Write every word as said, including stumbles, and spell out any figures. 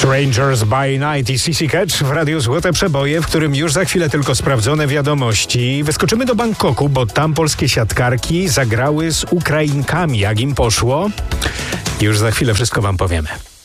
Strangers by Night i C C Catch w Radiu Złote Przeboje, w którym już za chwilę tylko sprawdzone wiadomości. Wyskoczymy do Bangkoku, bo tam polskie siatkarki zagrały z Ukrainkami. Jak im poszło? Już za chwilę wszystko wam powiemy.